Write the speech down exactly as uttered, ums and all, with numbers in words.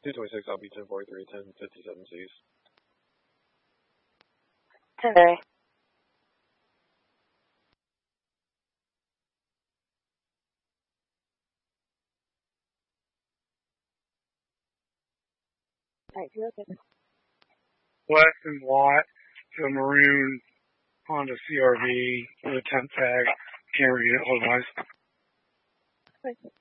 two twenty-six, I'll be ten forty-three, ten fifty-seven C's. ten thirty. Alright, zero six. Weston Watt, the maroon Honda C R V with a temp tag. Can't read it otherwise. Okay.